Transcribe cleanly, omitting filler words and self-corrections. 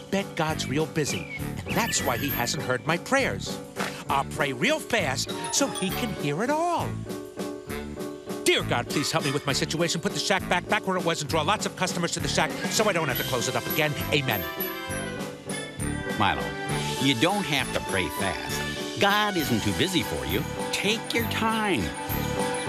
bet God's real busy, and that's why he hasn't heard my prayers. I'll pray real fast so he can hear it all. Dear God, please help me with my situation. Put the shack back where it was and draw lots of customers to the shack so I don't have to close it up again. Amen. Milo, you don't have to pray fast. God isn't too busy for you. Take your time.